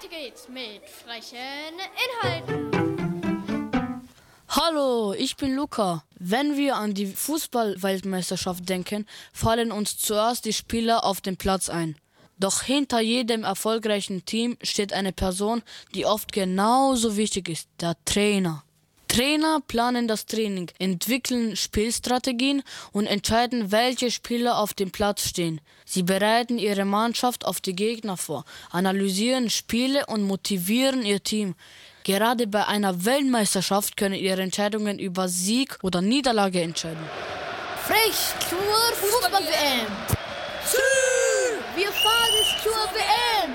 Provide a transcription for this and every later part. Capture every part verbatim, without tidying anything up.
Weiter geht's mit frechen Inhalten. Hallo, ich bin Luca. Wenn wir an die Fußball-Weltmeisterschaft denken, fallen uns zuerst die Spieler auf dem Platz ein. Doch hinter jedem erfolgreichen Team steht eine Person, die oft genauso wichtig ist, der Trainer. Trainer planen das Training, entwickeln Spielstrategien und entscheiden, welche Spieler auf dem Platz stehen. Sie bereiten ihre Mannschaft auf die Gegner vor, analysieren Spiele und motivieren ihr Team. Gerade bei einer Weltmeisterschaft können ihre Entscheidungen über Sieg oder Niederlage entscheiden. Frech zur Fußball-W M. Wir fahren zur W M.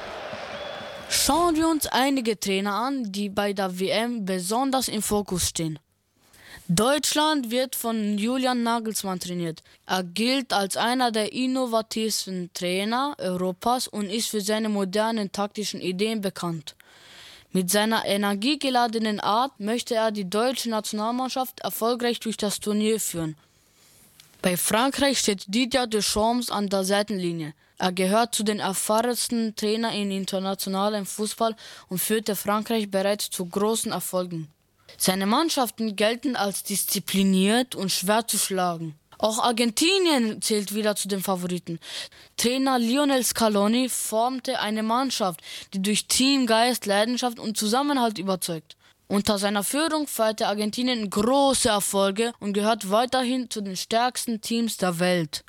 Schauen wir uns einige Trainer an, die bei der W M besonders im Fokus stehen. Deutschland wird von Julian Nagelsmann trainiert. Er gilt als einer der innovativsten Trainer Europas und ist für seine modernen taktischen Ideen bekannt. Mit seiner energiegeladenen Art möchte er die deutsche Nationalmannschaft erfolgreich durch das Turnier führen. Bei Frankreich steht Didier Deschamps an der Seitenlinie. Er gehört zu den erfahrensten Trainern in internationalem Fußball und führte Frankreich bereits zu großen Erfolgen. Seine Mannschaften gelten als diszipliniert und schwer zu schlagen. Auch Argentinien zählt wieder zu den Favoriten. Trainer Lionel Scaloni formte eine Mannschaft, die durch Teamgeist, Leidenschaft und Zusammenhalt überzeugt. Unter seiner Führung feierte Argentinien große Erfolge und gehört weiterhin zu den stärksten Teams der Welt.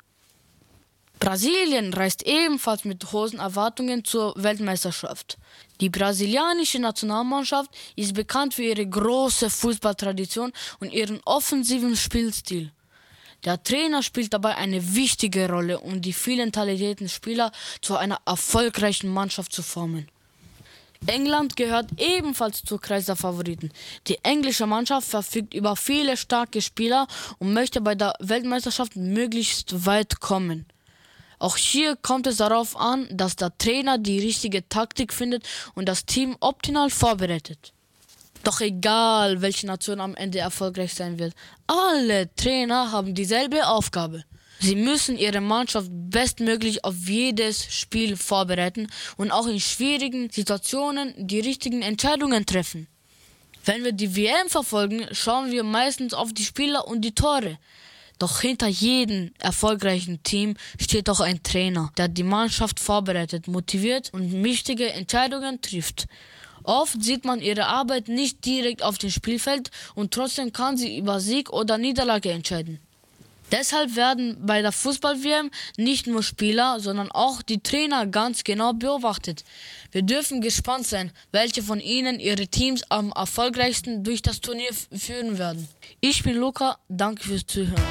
Brasilien reist ebenfalls mit hohen Erwartungen zur Weltmeisterschaft. Die brasilianische Nationalmannschaft ist bekannt für ihre große Fußballtradition und ihren offensiven Spielstil. Der Trainer spielt dabei eine wichtige Rolle, um die vielen talentierten Spieler zu einer erfolgreichen Mannschaft zu formen. England gehört ebenfalls zum Kreis der Favoriten. Die englische Mannschaft verfügt über viele starke Spieler und möchte bei der Weltmeisterschaft möglichst weit kommen. Auch hier kommt es darauf an, dass der Trainer die richtige Taktik findet und das Team optimal vorbereitet. Doch egal, welche Nation am Ende erfolgreich sein wird, alle Trainer haben dieselbe Aufgabe. Sie müssen ihre Mannschaft bestmöglich auf jedes Spiel vorbereiten und auch in schwierigen Situationen die richtigen Entscheidungen treffen. Wenn wir die W M verfolgen, schauen wir meistens auf die Spieler und die Tore. Doch hinter jedem erfolgreichen Team steht auch ein Trainer, der die Mannschaft vorbereitet, motiviert und wichtige Entscheidungen trifft. Oft sieht man ihre Arbeit nicht direkt auf dem Spielfeld und trotzdem kann sie über Sieg oder Niederlage entscheiden. Deshalb werden bei der Fußball-W M nicht nur Spieler, sondern auch die Trainer ganz genau beobachtet. Wir dürfen gespannt sein, welche von ihnen ihre Teams am erfolgreichsten durch das Turnier f- führen werden. Ich bin Luca, danke fürs Zuhören.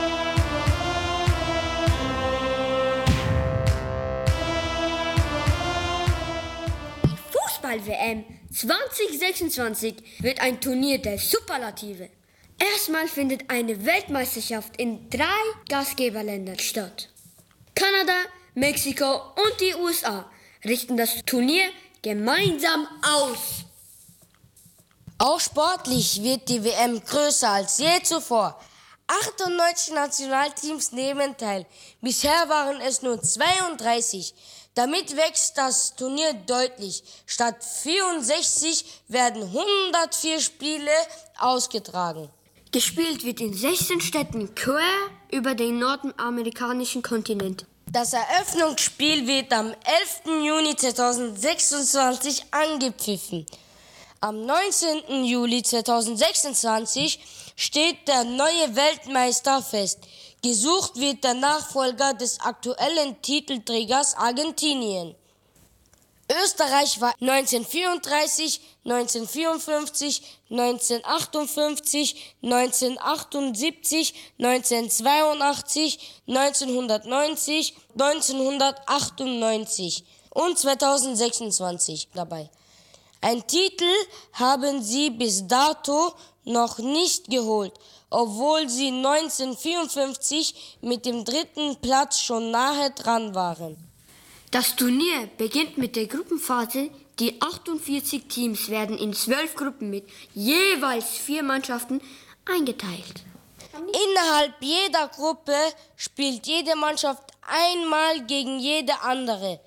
Fußball-W M zwanzig sechsundzwanzig wird ein Turnier der Superlative. Erstmal findet eine Weltmeisterschaft in drei Gastgeberländern statt. Kanada, Mexiko und die U S A richten das Turnier gemeinsam aus. Auch sportlich wird die W M größer als je zuvor. achtundneunzig Nationalteams nehmen teil. Bisher waren es nur zweiunddreißig. Damit wächst das Turnier deutlich. Statt vierundsechzig werden hundertvier Spiele ausgetragen. Gespielt wird in sechzehn Städten quer über den nordamerikanischen Kontinent. Das Eröffnungsspiel wird am elften Juni zweitausendsechsundzwanzig angepfiffen. Am neunzehnten Juli zweitausendsechsundzwanzig steht der neue Weltmeister fest. Gesucht wird der Nachfolger des aktuellen Titelträgers Argentinien. Österreich war neunzehnhundertvierunddreißig, neunzehnhundertvierundfünfzig, neunzehnhundertachtundfünfzig, neunzehnhundertachtundsiebzig, neunzehnhundertzweiundachtzig, neunzehnhundertneunzig, neunzehnhundertachtundneunzig und zweitausendsechsundzwanzig dabei. Ein Titel haben sie bis dato noch nicht geholt, obwohl sie neunzehnhundertvierundfünfzig mit dem dritten Platz schon nahe dran waren. Das Turnier beginnt mit der Gruppenphase. Die achtundvierzig Teams werden in zwölf Gruppen mit jeweils vier Mannschaften eingeteilt. Innerhalb jeder Gruppe spielt jede Mannschaft einmal gegen jede andere.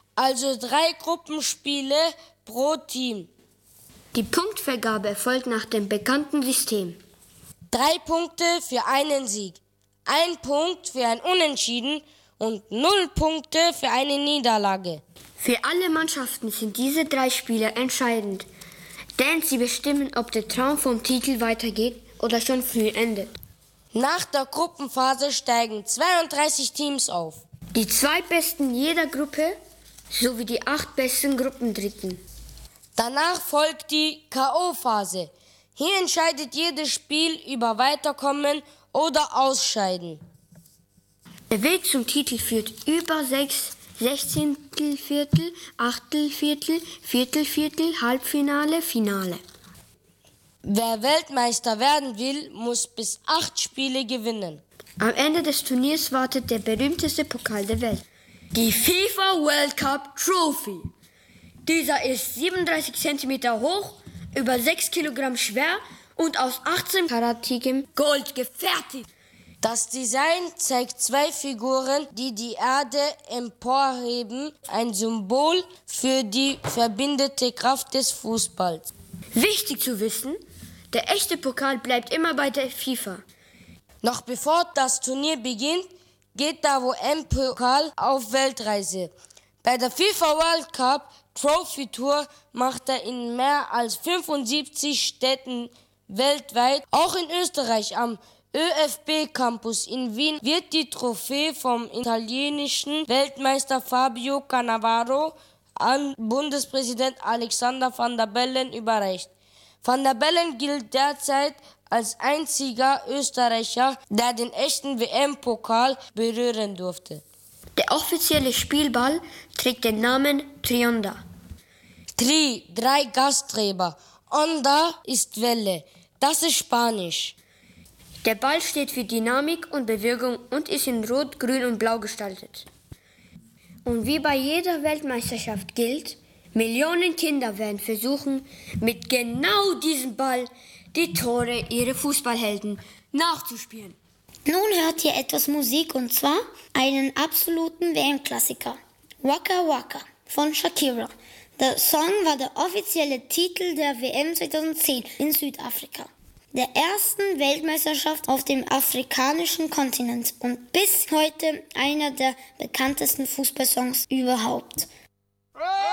also drei Gruppenspiele pro Team. Die Punktvergabe erfolgt nach dem bekannten System. Drei Punkte für einen Sieg, ein Punkt für ein Unentschieden und null Punkte für eine Niederlage. Für alle Mannschaften sind diese drei Spiele entscheidend, denn sie bestimmen, ob der Traum vom Titel weitergeht oder schon früh endet. Nach der Gruppenphase steigen zweiunddreißig Teams auf. Die zwei Besten jeder Gruppe sowie die acht besten Gruppendritten. Danach folgt die K O-Phase. Hier entscheidet jedes Spiel über Weiterkommen oder Ausscheiden. Der Weg zum Titel führt über sechs Sechzehntelviertel, Achtelviertel, Viertelviertel, Halbfinale, Finale. Wer Weltmeister werden will, muss bis acht Spiele gewinnen. Am Ende des Turniers wartet der berühmteste Pokal der Welt, die FIFA World Cup Trophy. Dieser ist siebenunddreißig Zentimeter hoch, über sechs Kilogramm schwer und aus achtzehn karatigem Gold gefertigt. Das Design zeigt zwei Figuren, die die Erde emporheben, ein Symbol für die verbindende Kraft des Fußballs. Wichtig zu wissen, der echte Pokal bleibt immer bei der FIFA. Noch bevor das Turnier beginnt, geht der W M-Pokal auf Weltreise. Bei der FIFA World Cup Trophy Tour macht er in mehr als fünfundsiebzig Städten weltweit, auch in Österreich am ÖFB-Campus in Wien, wird die Trophäe vom italienischen Weltmeister Fabio Cannavaro an Bundespräsident Alexander Van der Bellen überreicht. Van der Bellen gilt derzeit als einziger Österreicher, der den echten W M-Pokal berühren durfte. Der offizielle Spielball trägt den Namen Trionda. Tri, drei Gastgeber. Onda ist Welle. Das ist Spanisch. Der Ball steht für Dynamik und Bewegung und ist in Rot, Grün und Blau gestaltet. Und wie bei jeder Weltmeisterschaft gilt, Millionen Kinder werden versuchen, mit genau diesem Ball die Tore ihrer Fußballhelden nachzuspielen. Nun hört ihr etwas Musik und zwar einen absoluten W M-Klassiker. Waka Waka von Shakira. Der Song war der offizielle Titel der W M zweitausendzehn in Südafrika, der ersten Weltmeisterschaft auf dem afrikanischen Kontinent und bis heute einer der bekanntesten Fußballsongs überhaupt.